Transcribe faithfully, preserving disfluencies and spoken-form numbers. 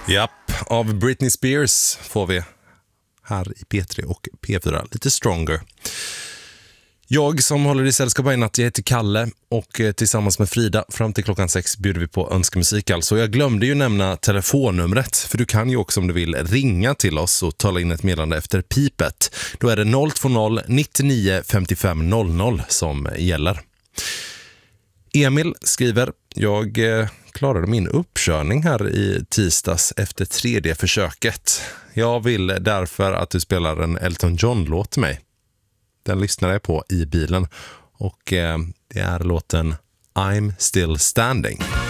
Japp, av Britney Spears får vi här i P tre och P fyra lite Stronger. Jag som håller i sällskap i natt, jag heter Kalle och tillsammans med Frida fram till klockan sex bjuder vi på önskemusik. Alltså jag glömde ju nämna telefonnumret, för du kan ju också om du vill ringa till oss och tala in ett meddelande efter pipet. Då är det noll två noll nittionio femtiofem noll noll som gäller. Emil skriver: jag eh, klarade min uppkörning här i tisdags efter tredje försöket. Jag vill därför att du spelar en Elton John-låt till mig. Den lyssnar jag på i bilen och eh, det är låten I'm Still Standing.